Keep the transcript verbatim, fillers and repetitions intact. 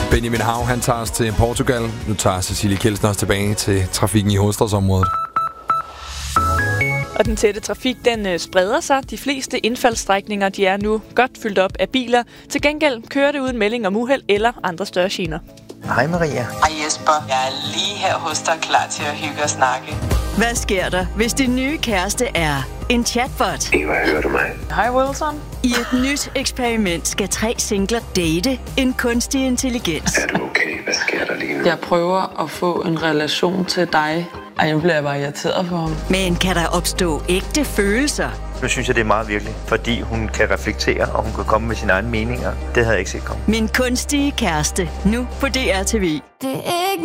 Benjamin Hav, han tager os til Portugal. Nu tager Cecilie Kjeldsen os tilbage til trafikken i hovedstadsområdet. Og den tætte trafik, den spreder sig. De fleste indfaldsstrækninger, de er nu godt fyldt op af biler. Til gengæld kører det uden melding om uheld eller andre større gener. Hej Maria. Hej Jesper. Jeg er lige her hos dig, klar til at hygge og snakke. Hvad sker der, hvis din nye kæreste er en chatbot? Eva, hører du mig? Hej Wilson. I et nyt eksperiment skal tre singler date en kunstig intelligens. Er du okay? Hvad sker der lige nu? Jeg prøver at få en relation til dig. Ej, nu bliver jeg bare irriteret på ham. Men kan der opstå ægte følelser? Nu synes jeg, det er meget virkelig, fordi hun kan reflektere, og hun kan komme med sine egne meninger. Det havde jeg ikke set komme. Min kunstige kæreste, nu på D R T V. Det er ikke